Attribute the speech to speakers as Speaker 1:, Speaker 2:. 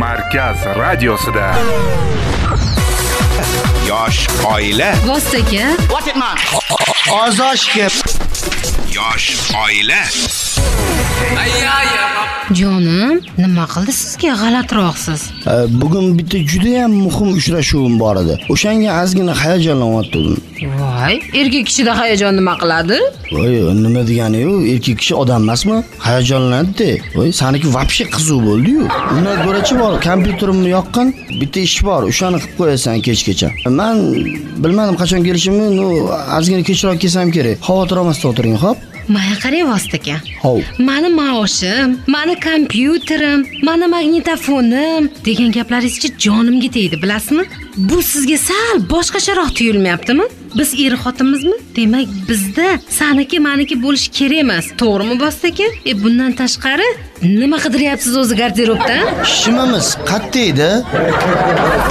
Speaker 1: Markaz radiosida. Yosh oila.
Speaker 2: Vostaka.
Speaker 3: What it man?
Speaker 4: Ozoshga.
Speaker 1: Yosh oila.
Speaker 2: Jonim, nima qildi sizga g'alatiroqsiz?
Speaker 4: Bugun bitta juda ham muhim uchrashuvim bor edi. O'shanga ozgina hayajonlanyaptim.
Speaker 2: Voy, erkak kishida hayajon nima qiladi?
Speaker 4: Voy, nima degani-yu? Erkak kishi odam emasmi? Hayajonlanadi. Voy, saniki vobshe qizuv bo'ldi-yu. Undan ko'rachi bor, kompyuterimni yoqqan, bitta ish bor, o'shani qilib qo'yasan kechgacha. Men bilmadim qachon kelishimni, ozgina kechroq kelsam kerak. Xavotir olmasdan o'tiring, xo'p?
Speaker 2: Maya qarang Vostaka.
Speaker 4: Hov.
Speaker 2: Mani maoshim, mani kompyuterim, mani magnitofonim degan gaplaringizcha jonimga tegdi, bilasizmi? Bu sizga sal boshqacharoq tuyulmayaptimi? Biz er-xotinmizmi? Demak, bizda saniki maniki bo'lish kerak emas. To'g'rimi, Vostaka? Bundan tashqari nima qidiryapsiz o'zi garderobda?
Speaker 4: Ishimiz qat'iy-da.